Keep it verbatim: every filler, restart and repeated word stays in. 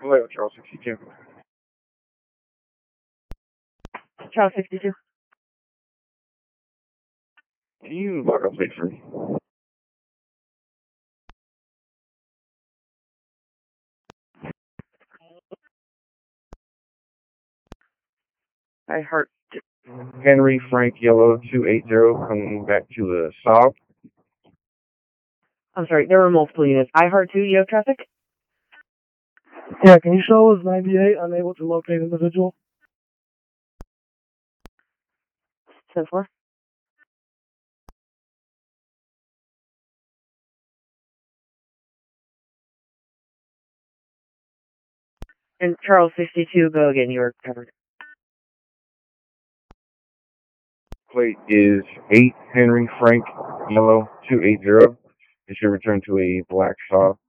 Hello, Charles sixty-two. Charles sixty-two. Can you log up plate for me? I heart. Henry Frank Yellow two eighty coming back to the Saab. I'm sorry, there were multiple units. I heart two, you have traffic? Yeah, can you show us ninety-eight, unable to locate individual? ten four. And Charles sixty-two, go again, you are covered. Plate is eight Henry Frank Yellow two eighty. It should return to a black Saab.